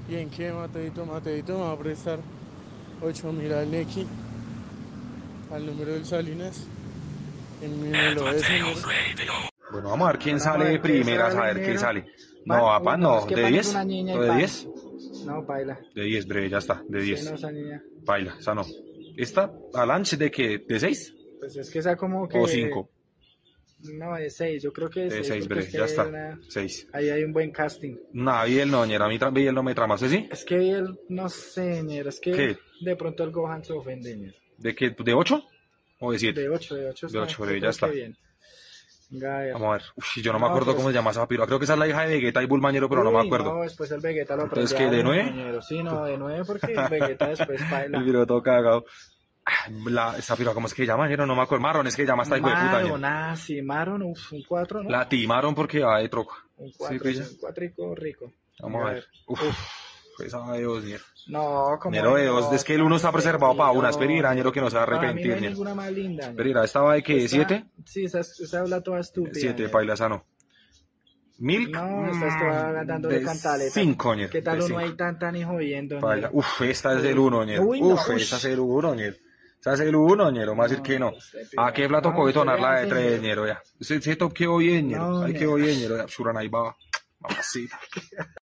¿Y en qué, Mateito? Mateito me va a prestar 8.000 al Neki, al número del Salinas. Y me lo es, señor. Bueno, vamos a ver quién Bueno, vamos a sale de ver qué primeras, a sale, ver qué Nero. sale. Pan, No, uy, papá, no, no. es que ¿De pan es 10? una niña y ¿O de pan. 10? No, baila. De 10, breve, ya está, de Sí, 10. no, esa niña. Baila, esa no. ¿Esta, Alanche, de qué? ¿De 6? Pues es que esa como ¿O que... 5? No, de 6, yo creo que de De 6, 6, porque es breve, que ya hay está. una... 6. Ahí hay un buen casting. No, Biel no, ñera, a mí Biel no me trama, ¿sí? ¿Sí? Es que él, no sé, Nero, es que ¿Qué? de pronto el Gohan se ofende, Nero. ¿De qué? ¿De 8? ¿O de 7? De 8 De está, 8, yo breve, ya creo está. que bien. Venga, a ver. Vamos a ver. Uf, yo no me No, acuerdo pues... cómo se llama esa piroa. Creo que esa es la hija de Vegeta y Bulmañero, pero no me Uy, acuerdo. no, después el Vegeta lo Entonces, aprende ¿qué? ¿De a uno, 9? Ñero. Sí, no, de 9 porque el Vegeta después baila. El piro todo cagado. Esa piroa, ¿cómo es que se llama, ñero? No me acuerdo. Marron, es que llama esta hijo de puta, ñero. Maron, sí, Maron, uf, un 4, ¿no? La timaron porque va de troco. Un Sí, 4, pilla. un 4 rico. Vamos a ver. Uf, esa de 2, ñero. No, como Ñero de 2, es que el 1 está preservado para una. Espera, ñero, que no se va a Para mí no arrepentir, hay ñero. ninguna más linda. Espera, ¿esta va de qué? ¿De 7? Sí, esa habla toda estúpida. 7, ñero. paila, esa no. ¿Milk? No, esta es toda dándole De cantaleta. 5, ñero. ¿Qué tal de uno 5. ahí tan y jodiendo, Paila. ñero? Uf, esta es del 1, ñero. Uy, no, Uf, ush. esa es el 1, ñero. Esa es el 1, ñero. Más decir que no. ¿A qué plato No, coge usted tonar la vea, de 3, señor. ñero? Ya. Ese top quedó bien, ñero. No, Ahí ñero. quedó bien, ñero. Ya, Shuran ahí va. Mamacita.